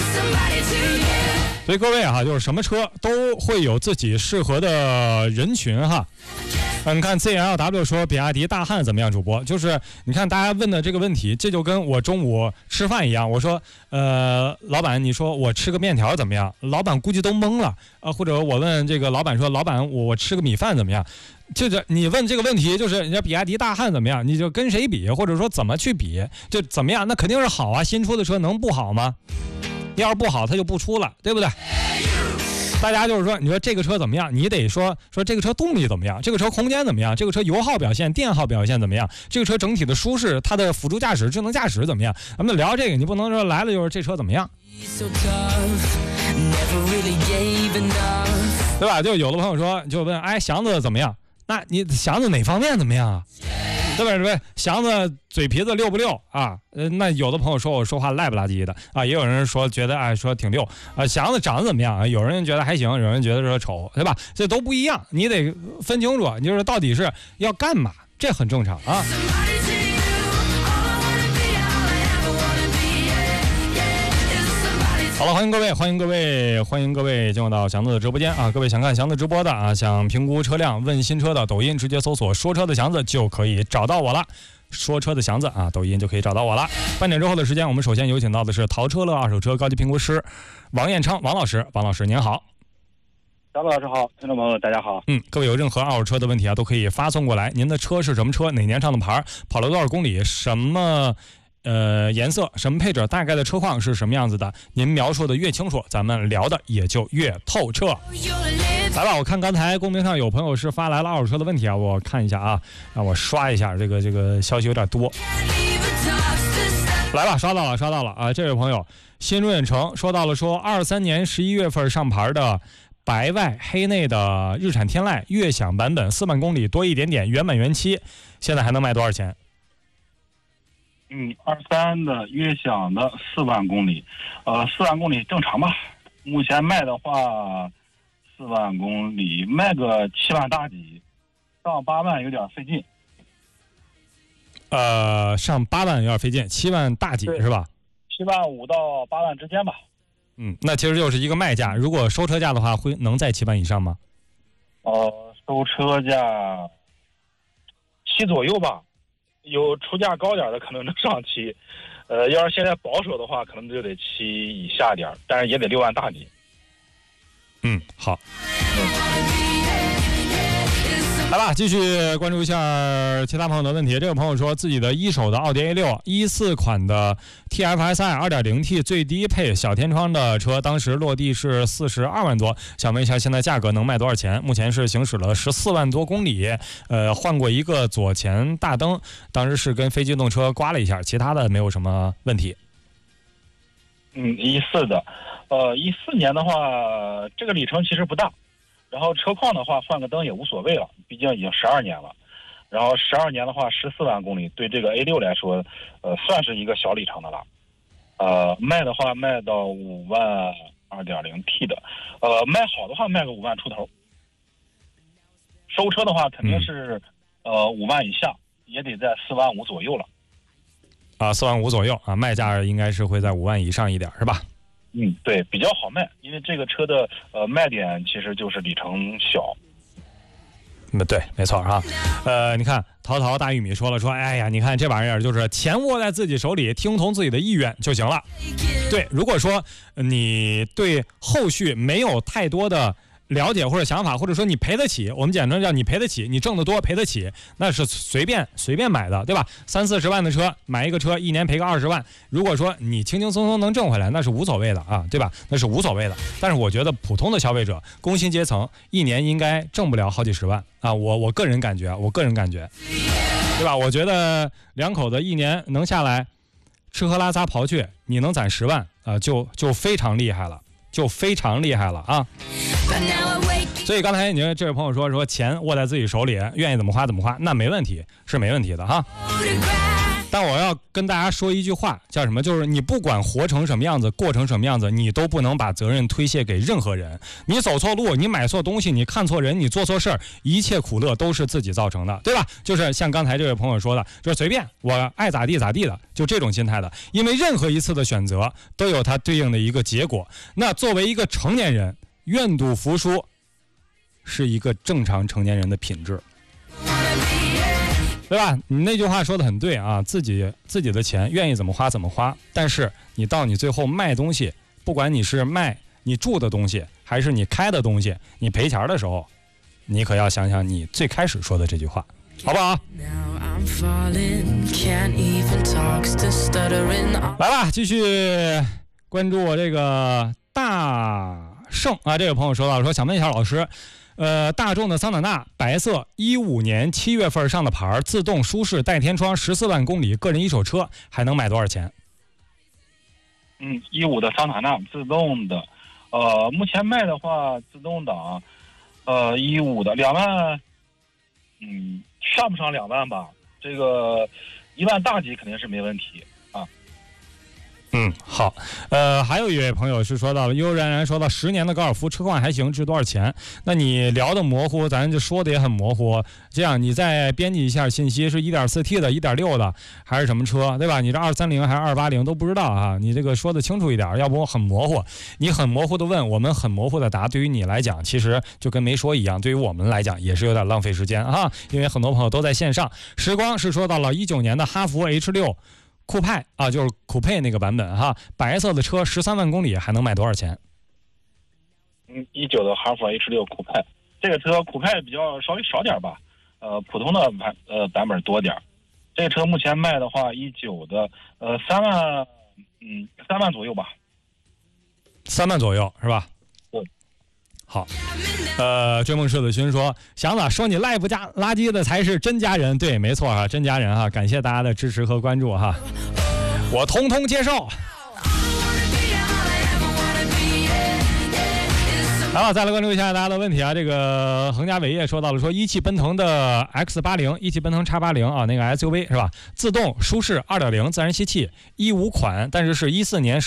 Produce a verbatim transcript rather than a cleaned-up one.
所以各位哈，就是什么车都会有自己适合的人群哈。嗯，你看 Z L W 说比亚迪大汉怎么样？主播就是你看大家问的这个问题，这就跟我中午吃饭一样。我说，呃，老板，你说我吃个面条怎么样？老板估计都懵了啊、呃。或者我问这个老板说，老板，我我吃个米饭怎么样？就是你问这个问题，就是人家比亚迪大汉怎么样？你就跟谁比，或者说怎么去比，就怎么样？那肯定是好啊，新出的车能不好吗？要是不好，它就不出了，对不对？大家就是说，你说这个车怎么样？你得说说这个车动力怎么样，这个车空间怎么样，这个车油耗表现、电耗表现怎么样，这个车整体的舒适，它的辅助驾驶、智能驾驶怎么样？咱们聊这个，你不能说来了就是这车怎么样，对吧？就有的朋友说，就问，哎，祥子怎么样？那你祥子哪方面怎么样啊？对吧？对吧？祥子嘴皮子溜不溜啊？呃，那有的朋友说我说话赖不拉几的啊，也有人说觉得哎说挺溜啊。祥子长得怎么样啊？有人觉得还行，有人觉得说丑，对吧？这都不一样，你得分清楚，你就是到底是要干嘛，这很正常啊。好了，欢迎各位，欢迎各位，欢迎各位进入到祥子的直播间啊！各位想看祥子直播的啊，想评估车辆、问新车的，抖音直接搜索"说车的祥子"就可以找到我了。说车的祥子啊，抖音就可以找到我了。半点之后的时间，我们首先有请到的是淘车乐二手车高级评估师王彦昌王老师，王老师您好。 小马老师好，听众朋友大家好。 嗯，各位有任何二手车的问题啊，都可以发送过来。您的车是什么车？哪年上的牌？跑了多少公里？什么？呃，颜色什么配置，大概的车况是什么样子的？您描述的越清楚，咱们聊的也就越透彻。来吧，我看刚才公屏上有朋友是发来了二手车的问题啊，我看一下啊，让我刷一下，这个这个消息有点多。来吧，刷到了，刷到了啊！这位朋友新润城说到了，说二三年十一月份上牌的白外黑内的日产天籁悦享版本，四万公里多一点点，原版原漆，现在还能卖多少钱？ 嗯，二三的悦享的四万公里，呃，四万公里正常吧？目前卖的话，四万公里卖个七万大几，上八万有点费劲。 呃，上八万有点费劲，七万大几是吧？ 七万五到八万之间吧。 嗯，那其实就是一个卖价，如果收车价的话，会能在七万以上吗？ 呃，收车价七左右吧。有出价高点的可能能上七，呃，要是现在保守的话，可能就得七以下点，但是也得六万大几。 嗯，好。嗯来吧，继续关注一下其他朋友的问题。这个朋友说自己的一手的奥迪 A 六 一四款的 T F S I 二点零 T 最低配小天窗的车，当时落地是四十二万多，想问一下现在价格能卖多少钱？目前是行驶了十四万多公里，呃，换过一个左前大灯，当时是跟非机动车刮了一下，其他的没有什么问题。 嗯，一四的，呃，一四年的话，这个里程其实不大。然后车况的话，换个灯也无所谓了，毕竟已经十二年了。然后十二年的话，十四万公里，对这个 A 六来说，呃，算是一个小里程的了。呃，卖的话卖到五万二点零 T 的，呃，卖好的话卖个五万出头。收车的话肯定是、嗯、呃五万以下，也得在四万五左右了。 啊，四万五左右啊，卖价应该是会在五万以上一点，是吧？ 嗯，对，比较好卖，因为这个车的呃卖点其实就是里程小。 嗯，对，没错啊。呃，你看，淘淘大玉米说了说，哎呀，你看这玩意儿就是钱握在自己手里，听从自己的意愿就行了。对，如果说你对后续没有太多的了解或者想法，或者说你赔得起，我们简称叫你赔得起，你挣得多赔得起，那是随便随便买的，对吧？三四十万的车买一个车，一年赔个二十万，如果说你轻轻松松能挣回来，那是无所谓的啊，对吧？那是无所谓的。但是我觉得普通的消费者、工薪阶层，一年应该挣不了好几十万啊！我我个人感觉，我个人感觉，对吧？我觉得两口子一年能下来吃喝拉撒刨去，你能攒十万啊，就就非常厉害了。就非常厉害了啊！所以刚才你这位朋友说说钱握在自己手里，愿意怎么花怎么花，那没问题，是没问题的哈。 但我要跟大家说一句话，叫什么？就是你不管活成什么样子，过成什么样子，你都不能把责任推卸给任何人。你走错路，你买错东西，你看错人，你做错事儿，一切苦乐都是自己造成的，对吧？就是像刚才这位朋友说的，就是随便我爱咋地咋地的，就这种心态的。因为任何一次的选择都有它对应的一个结果。那作为一个成年人，愿赌服输是一个正常成年人的品质，对吧？你那句话说的很对啊，自己自己的钱愿意怎么花怎么花，但是你到你最后卖东西，不管你是卖你住的东西还是你开的东西，你赔钱的时候，你可要想想你最开始说的这句话，好不好？来吧，继续关注我这个大圣啊，这个朋友说到说想问一下老师，呃，大众的桑塔纳白色一五年七月份上的牌，自动舒适带天窗，十四万公里个人一手车，还能买多少钱？ 嗯，一五的桑塔纳自动的，呃，目前卖的话，自动挡，呃，一五的两万，嗯，上不上两万吧？这个一万大几肯定是没问题啊。 嗯，好，呃，还有一位朋友是说到了，悠然然说到十年的高尔夫车况还行，值多少钱？那你聊的模糊，咱就说的也很模糊。这样，你再编辑一下信息，是 一点四 T 的、一点六的，还是什么车，对吧？你这二三零还是二八零都不知道啊，你这个说的清楚一点，要不很模糊。你很模糊的问，我们很模糊的答，对于你来讲，其实就跟没说一样，对于我们来讲也是有点浪费时间啊，因为很多朋友都在线上。时光是说到了一九年的哈弗 H 六。酷派啊，就是酷配那个版本哈，白色的车十三万公里还能卖多少钱？ 嗯，一九的哈弗 H 六酷派，这个车酷派比较稍微少点吧，呃，普通的版呃版本多点。这个车目前卖的话，一九的呃三万，嗯三万左右吧， 三万左右是吧？ 对。 好，呃，追梦赤子勋说，祥子说你赖不加垃圾的才是真家人，对，没错啊，真家人哈，感谢大家的支持和关注哈，我通通接受。好了，再来关注一下大家的问题啊。这个横家伟业说到了，说一汽奔腾的 X 八十， 一汽奔腾 X 八十 啊，那个 S U V 是吧？自动舒适 二点零 自然吸气一五款，但是是一四年